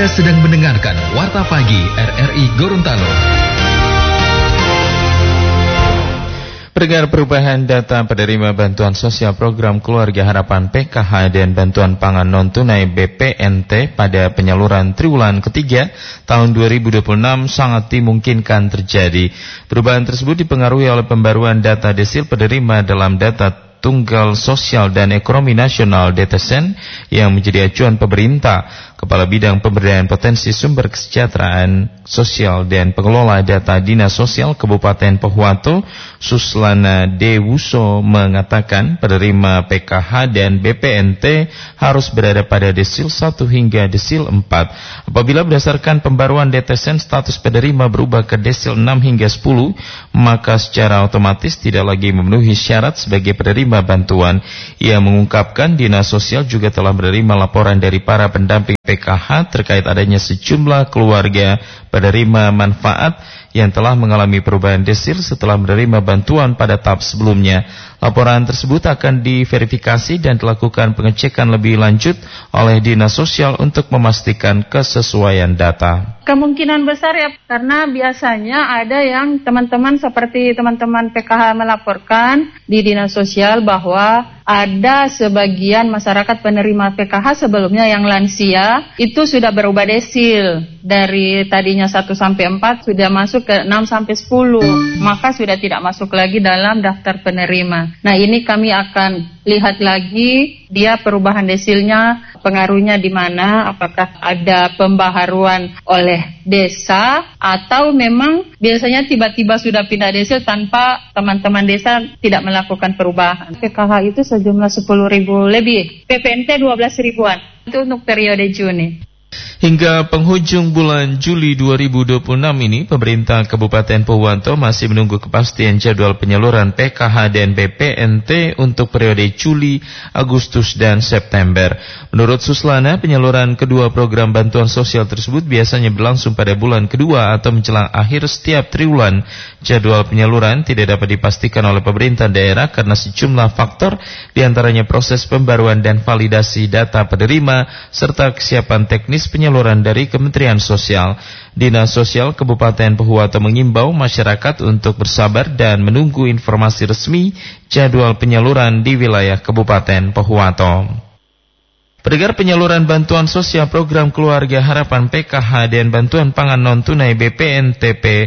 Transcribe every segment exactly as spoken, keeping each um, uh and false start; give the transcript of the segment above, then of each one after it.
Anda sedang mendengarkan Warta Pagi R R I Gorontalo. Pendengar, perubahan data penerima bantuan sosial program Keluarga Harapan P K H dan bantuan pangan non-tunai B P N T pada penyaluran triwulan ketiga tahun dua ribu dua puluh enam sangat dimungkinkan terjadi. Perubahan tersebut dipengaruhi oleh pembaruan data desil penerima dalam data Tunggal Sosial dan Ekonomi Nasional D T S E N yang menjadi acuan pemerintah. Kepala Bidang Pemberdayaan Potensi Sumber Kesejahteraan Sosial dan Pengelola Data Dinas Sosial Kabupaten Pohuwato, Suslana Dewuso, mengatakan penerima P K H dan B P N T harus berada pada desil satu hingga desil empat. Apabila berdasarkan pembaruan D T S E N status penerima berubah ke desil enam hingga sepuluh, maka secara otomatis tidak lagi memenuhi syarat sebagai penerima bantuan. Ia mengungkapkan Dinas Sosial juga telah menerima laporan dari para pendamping P K H terkait adanya sejumlah keluarga penerima manfaat yang telah mengalami perubahan desil setelah menerima bantuan pada tahap sebelumnya. Laporan tersebut akan diverifikasi dan dilakukan pengecekan lebih lanjut oleh Dinas Sosial untuk memastikan kesesuaian data. Kemungkinan besar ya, karena biasanya ada yang teman-teman seperti teman-teman P K H melaporkan di Dinas Sosial bahwa ada sebagian masyarakat penerima P K H sebelumnya yang lansia itu sudah berubah desil dari tadinya satu sampai empat sudah masuk ke enam sampai sepuluh, maka sudah tidak masuk lagi dalam daftar penerima. Nah, ini kami akan lihat lagi dia perubahan desilnya pengaruhnya di mana, apakah ada pembaharuan oleh desa atau memang biasanya tiba-tiba sudah pindah desil tanpa teman-teman desa tidak melakukan perubahan. P K H itu sejumlah sepuluh ribu lebih, P P N T dua belas ribuan. Itu untuk periode Juni. Hingga penghujung bulan Juli dua ribu dua puluh enam ini, pemerintah Kabupaten Pohuwato masih menunggu kepastian jadwal penyaluran P K H dan B P N T untuk periode Juli, Agustus, dan September. Menurut Suslana, penyaluran kedua program bantuan sosial tersebut biasanya berlangsung pada bulan kedua atau menjelang akhir setiap triwulan. Jadwal penyaluran tidak dapat dipastikan oleh pemerintah daerah karena sejumlah faktor, diantaranya proses pembaruan dan validasi data penerima, serta kesiapan teknis penyaluran dari Kementerian Sosial. Dinas Sosial Kabupaten Pohuwato mengimbau masyarakat untuk bersabar dan menunggu informasi resmi jadwal penyaluran di wilayah Kabupaten Pohuwato. Pendengar, penyaluran bantuan sosial program Keluarga Harapan P K H dan bantuan pangan non-tunai B P N T P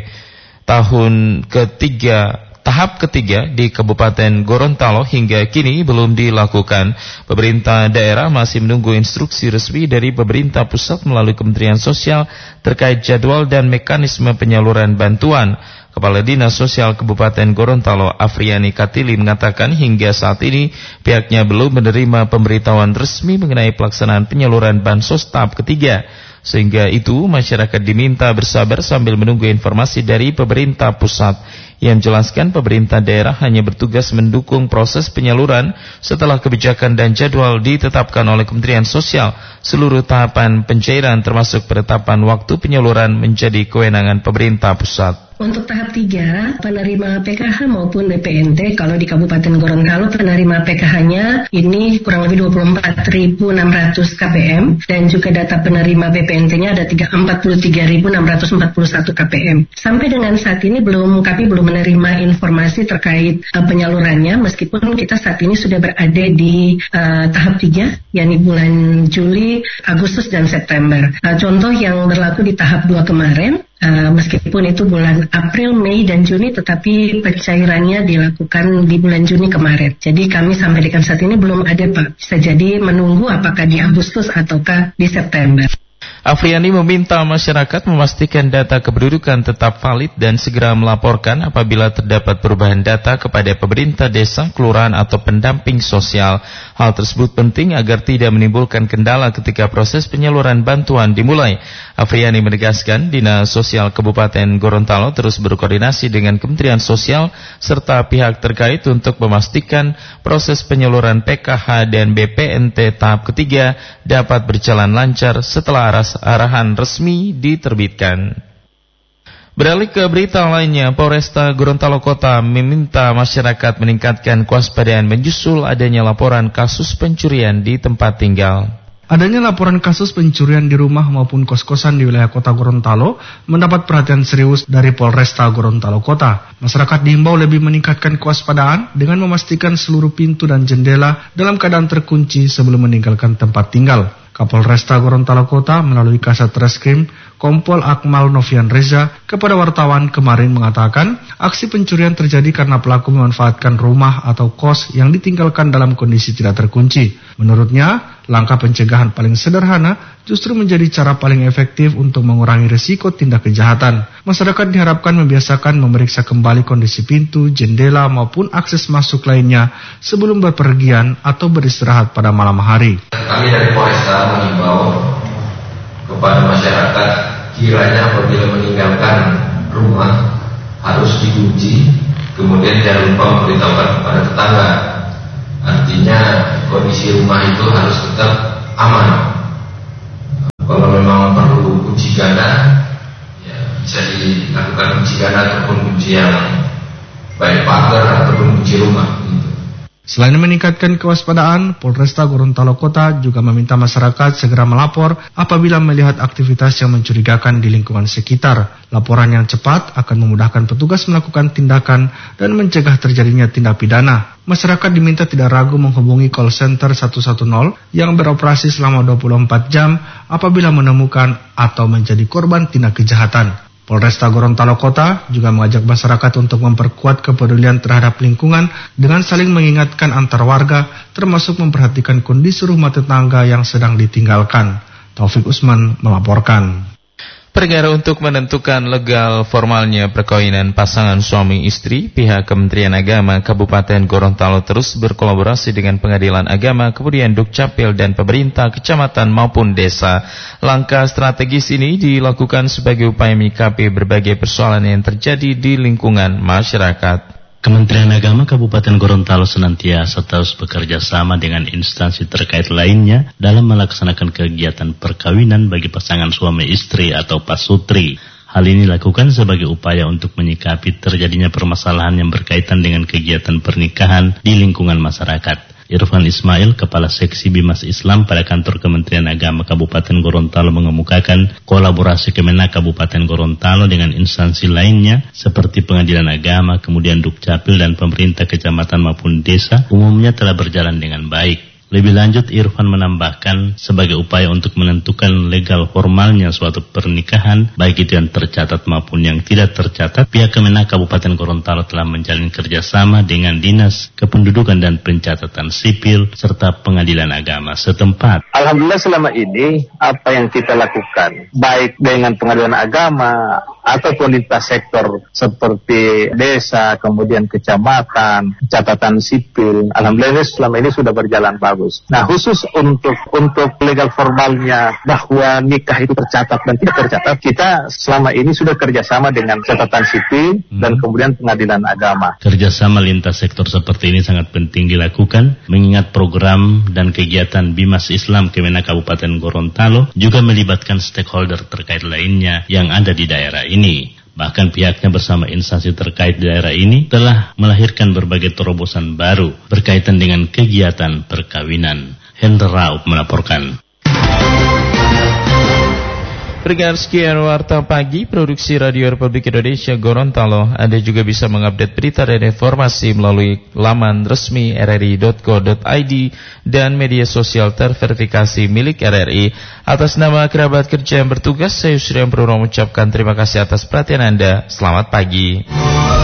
tahun ketiga Tahap ketiga di Kabupaten Gorontalo hingga kini belum dilakukan. Pemerintah daerah masih menunggu instruksi resmi dari pemerintah pusat melalui Kementerian Sosial terkait jadwal dan mekanisme penyaluran bantuan. Kepala Dinas Sosial Kabupaten Gorontalo, Afriani Katili, mengatakan hingga saat ini pihaknya belum menerima pemberitahuan resmi mengenai pelaksanaan penyaluran bansos tahap ketiga. Sehingga itu masyarakat diminta bersabar sambil menunggu informasi dari pemerintah pusat. Yang menjelaskan pemerintah daerah hanya bertugas mendukung proses penyaluran setelah kebijakan dan jadwal ditetapkan oleh Kementerian Sosial. Seluruh tahapan pencairan termasuk penetapan waktu penyaluran menjadi kewenangan pemerintah pusat. Untuk tahap tiga, penerima P K H maupun B P N T, kalau di Kabupaten Gorontalo penerima P K H-nya ini kurang lebih dua puluh empat ribu enam ratus K P M dan juga data penerima B P N T-nya ada empat puluh tiga ribu enam ratus empat puluh satu K P M. Sampai dengan saat ini belum kami belum menerima informasi terkait uh, penyalurannya, meskipun kita saat ini sudah berada di uh, tahap tiga, yakni bulan Juli, Agustus, dan September. Uh, contoh yang berlaku di tahap dua kemarin, Uh, meskipun itu bulan April, Mei, dan Juni, tetapi pencairannya dilakukan di bulan Juni kemarin. Jadi kami sampai dengan saat ini belum ada, Pak. Bisa jadi menunggu apakah di Agustus ataukah di September. Afriani meminta masyarakat memastikan data kependudukan tetap valid dan segera melaporkan apabila terdapat perubahan data kepada pemerintah desa, kelurahan, atau pendamping sosial. Hal tersebut penting agar tidak menimbulkan kendala ketika proses penyaluran bantuan dimulai. Afriani menegaskan Dinas Sosial Kabupaten Gorontalo terus berkoordinasi dengan Kementerian Sosial serta pihak terkait untuk memastikan proses penyaluran P K H dan B P N T tahap ketiga dapat berjalan lancar setelah arahan resmi diterbitkan. Beralih ke berita lainnya, Polresta Gorontalo Kota meminta masyarakat meningkatkan kewaspadaan menyusul adanya laporan kasus pencurian di tempat tinggal. Adanya laporan kasus pencurian di rumah maupun kos-kosan di wilayah kota Gorontalo mendapat perhatian serius dari Polresta Gorontalo Kota. Masyarakat diimbau lebih meningkatkan kewaspadaan dengan memastikan seluruh pintu dan jendela dalam keadaan terkunci sebelum meninggalkan tempat tinggal. Kapolresta Gorontalo Kota melalui Kasat Reskrim Kompol Akmal Novian Reza kepada wartawan kemarin mengatakan aksi pencurian terjadi karena pelaku memanfaatkan rumah atau kos yang ditinggalkan dalam kondisi tidak terkunci. Menurutnya, langkah pencegahan paling sederhana justru menjadi cara paling efektif untuk mengurangi risiko tindak kejahatan. Masyarakat diharapkan membiasakan memeriksa kembali kondisi pintu, jendela maupun akses masuk lainnya sebelum berpergian atau beristirahat pada malam hari. Kami dari Polresta mengimbau kepada masyarakat kiranya apabila meninggalkan rumah harus dikunci, kemudian jangan lupa memberitahukan kepada tetangga. Artinya kondisi rumah itu harus tetap aman. Kalau memang perlu kunci ganda, ya bisa dilakukan kunci ganda ataupun kunci yang baik pagar ataupun kunci rumah. Gitu. Selain meningkatkan kewaspadaan, Polresta Gorontalo Kota juga meminta masyarakat segera melapor apabila melihat aktivitas yang mencurigakan di lingkungan sekitar. Laporan yang cepat akan memudahkan petugas melakukan tindakan dan mencegah terjadinya tindak pidana. Masyarakat diminta tidak ragu menghubungi call center satu satu nol yang beroperasi selama dua puluh empat jam apabila menemukan atau menjadi korban tindak kejahatan. Polresta Gorontalo Kota juga mengajak masyarakat untuk memperkuat kepedulian terhadap lingkungan dengan saling mengingatkan antar warga, termasuk memperhatikan kondisi rumah tetangga yang sedang ditinggalkan. Taufik Usman melaporkan. Perkara untuk menentukan legal formalnya perkawinan pasangan suami istri, pihak Kementerian Agama Kabupaten Gorontalo terus berkolaborasi dengan Pengadilan Agama, kemudian Dukcapil dan pemerintah kecamatan maupun desa. Langkah strategis ini dilakukan sebagai upaya menyikapi berbagai persoalan yang terjadi di lingkungan masyarakat. Kementerian Agama Kabupaten Gorontalo senantiasa terus bekerja sama dengan instansi terkait lainnya dalam melaksanakan kegiatan perkawinan bagi pasangan suami istri atau pasutri. Hal ini dilakukan sebagai upaya untuk menyikapi terjadinya permasalahan yang berkaitan dengan kegiatan pernikahan di lingkungan masyarakat. Irfan Ismail, Kepala Seksi Bimas Islam pada kantor Kementerian Agama Kabupaten Gorontalo mengemukakan kolaborasi Kemenak Kabupaten Gorontalo dengan instansi lainnya seperti Pengadilan Agama, kemudian Dukcapil dan pemerintah kecamatan maupun desa umumnya telah berjalan dengan baik. Lebih lanjut, Irfan menambahkan sebagai upaya untuk menentukan legal formalnya suatu pernikahan, baik itu yang tercatat maupun yang tidak tercatat, pihak Kemenak Kabupaten Gorontalo telah menjalin kerjasama dengan Dinas Kependudukan dan Pencatatan Sipil serta Pengadilan Agama setempat. Alhamdulillah selama ini apa yang kita lakukan, baik dengan Pengadilan Agama ataupun lintas sektor seperti desa, kemudian kecamatan, catatan sipil, alhamdulillah selama ini sudah berjalan bagus. Nah, khusus untuk untuk legal formalnya bahwa nikah itu tercatat dan tidak tercatat, kita selama ini sudah kerjasama dengan catatan sipil hmm. dan kemudian Pengadilan Agama. Kerjasama lintas sektor seperti ini sangat penting dilakukan, mengingat program dan kegiatan Bimas Islam Kemenak Kabupaten Gorontalo juga melibatkan stakeholder terkait lainnya yang ada di daerah ini. Ini. Bahkan pihaknya bersama instansi terkait di daerah ini telah melahirkan berbagai terobosan baru berkaitan dengan kegiatan perkawinan. Hendra Raup melaporkan. Pendengar, sekian Warta Pagi Produksi Radio Republik Indonesia Gorontalo. Anda juga bisa mengupdate berita dan informasi melalui laman resmi r r i dot co dot i d dan media sosial terverifikasi milik R R I. Atas nama kerabat kerja yang bertugas, saya Yusrian Purwo mengucapkan terima kasih atas perhatian Anda. Selamat pagi.